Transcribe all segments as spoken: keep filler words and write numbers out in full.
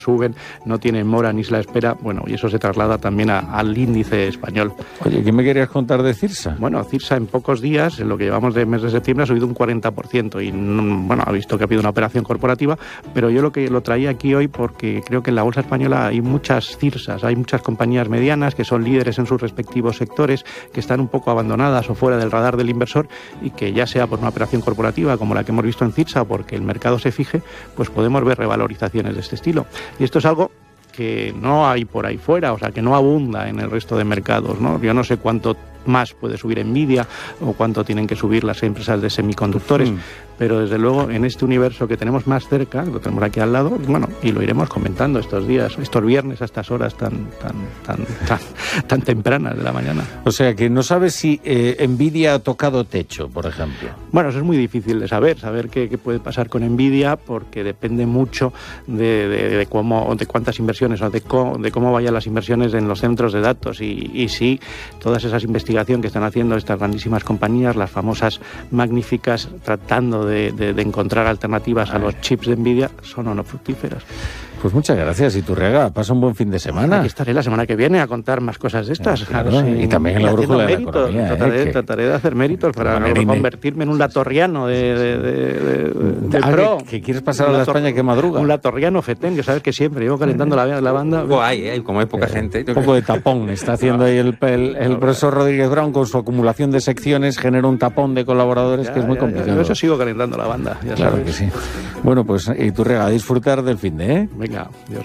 suben, no tienen mora ni se la espera, bueno, y eso se traslada también a, al índice español. Oye, ¿qué me querías contar de Cirsa? Bueno, Cirsa en pocos días, en lo que llevamos de mes de septiembre, ha subido un cuarenta por ciento y, bueno, ha visto que ha habido una operación corporativa, pero yo lo que lo traía aquí hoy porque creo que en la bolsa española hay muchas Cirsas, hay muchas compañías medianas que son líderes en sus respectivos sectores, que están un poco abandonadas o fuera del radar del inversor y que ya sea por una operación corporativa como la que hemos visto en Cirsa o porque el mercado se fije, pues podemos ver revalorizaciones de este estilo. Y esto es algo que no hay por ahí fuera, o sea, que no abunda en el resto de mercados, ¿no? Yo no sé cuánto más puede subir Nvidia o cuánto tienen que subir las empresas de semiconductores, mm. pero desde luego en este universo que tenemos más cerca, lo tenemos aquí al lado, bueno, y lo iremos comentando estos días, estos viernes a estas horas tan tan tan tan, tan tempranas de la mañana. O sea, que no sabes si eh, Nvidia ha tocado techo, por ejemplo. Bueno, eso es muy difícil de saber, saber qué, qué puede pasar con Nvidia, porque depende mucho de, de, de cómo, de cuántas inversiones o de cómo, de cómo vayan las inversiones en los centros de datos y, y si todas esas investigaciones que están haciendo estas grandísimas compañías, las famosas magníficas, tratando de, de, de encontrar alternativas a los chips de Nvidia, son o no fructíferas. Pues muchas gracias, Iturriaga. Pasa un buen fin de semana. Aquí estaré la semana que viene a contar más cosas de estas. Claro, claro, sí. Y también en la brújula de la economía. Trataré, ¿eh? que... trataré de hacer méritos para no convertirme en un latorriano de, de, de, de, de ah, pro. Que, que quieres pasar a la España que madruga. Un latorriano fetén, que sabes que siempre llevo calentando la, la banda. Oh, hay, hay, como hay poca eh, gente. Un poco de tapón está haciendo ahí el, el, el profesor Rodríguez Brown con su acumulación de secciones, genera un tapón de colaboradores ya, que es muy ya, complicado. Por eso sigo calentando la banda. Ya claro sabes. que sí. Bueno, pues Iturriaga, a disfrutar del fin de, ¿eh? Venga, Dios.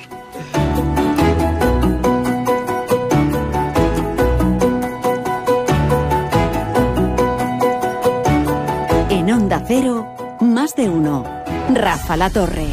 En Onda Cero, más de uno. Rafa La Torre.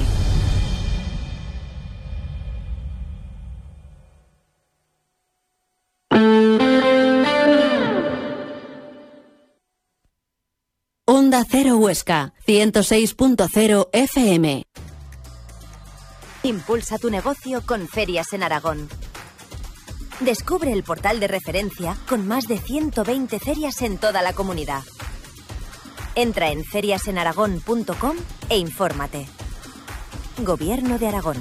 Onda Cero Huesca, ciento seis punto cero F M. Impulsa tu negocio con Ferias en Aragón. Descubre el portal de referencia con más de ciento veinte ferias en toda la comunidad. Entra en ferias en aragón punto com e infórmate. Gobierno de Aragón.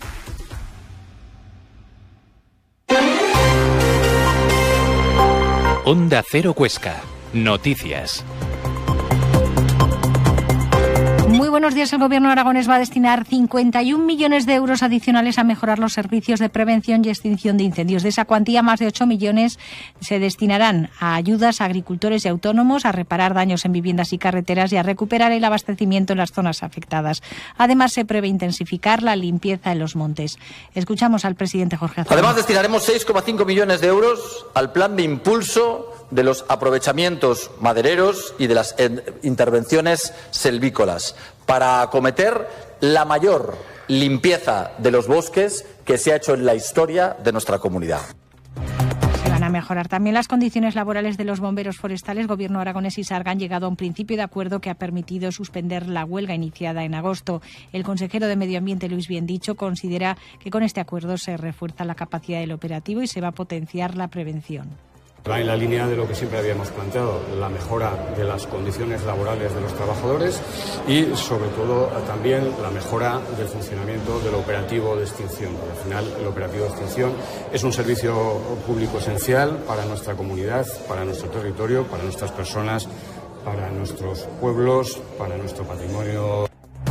Onda Cero Huesca. Noticias. Muy buenos días. El Gobierno aragonés va a destinar cincuenta y un millones de euros adicionales a mejorar los servicios de prevención y extinción de incendios. De esa cuantía, más de ocho millones se destinarán a ayudas a agricultores y autónomos, a reparar daños en viviendas y carreteras y a recuperar el abastecimiento en las zonas afectadas. Además, se prevé intensificar la limpieza en los montes. Escuchamos al presidente Jorge Aznar. Además, destinaremos seis coma cinco millones de euros al plan de impulso de los aprovechamientos madereros y de las intervenciones selvícolas para acometer la mayor limpieza de los bosques que se ha hecho en la historia de nuestra comunidad. Se van a mejorar también las condiciones laborales de los bomberos forestales. Gobierno aragonés y Sarga han llegado a un principio de acuerdo que ha permitido suspender la huelga iniciada en agosto. El consejero de Medio Ambiente, Luis Biendicho, considera que con este acuerdo se refuerza la capacidad del operativo y se va a potenciar la prevención. Va en la línea de lo que siempre habíamos planteado, la mejora de las condiciones laborales de los trabajadores y, sobre todo, también la mejora del funcionamiento del operativo de extinción. Al final, el operativo de extinción es un servicio público esencial para nuestra comunidad, para nuestro territorio, para nuestras personas, para nuestros pueblos, para nuestro patrimonio.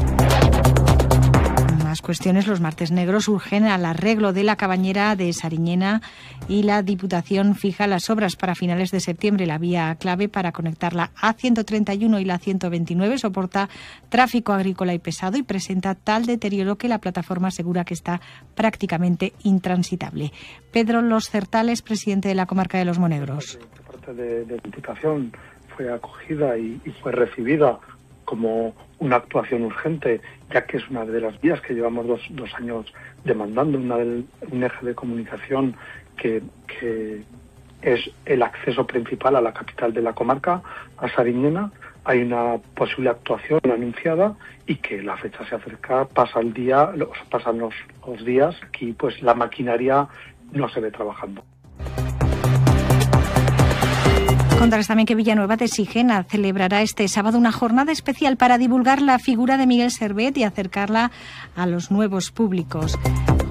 Más cuestiones. Los martes negros urgen al arreglo de la cabañera de Sariñena y la Diputación fija las obras para finales de septiembre. La vía clave para conectar la A ciento treinta y uno y la ciento veintinueve soporta tráfico agrícola y pesado y presenta tal deterioro que la plataforma asegura que está prácticamente intransitable. Pedro Los Certales, presidente de la comarca de Los Monegros. Por parte de, de Diputación fue acogida y, y fue recibida como una actuación urgente, ya que es una de las vías que llevamos dos, dos años demandando, una del, un eje de comunicación que, que es el acceso principal a la capital de la comarca, a Sariñena. Hay una posible actuación anunciada y que la fecha se acerca, pasa el día, los, pasan los, los días, aquí pues la maquinaria no se ve trabajando. Contarles también que Villanueva de Sigena celebrará este sábado una jornada especial para divulgar la figura de Miguel Servet y acercarla a los nuevos públicos.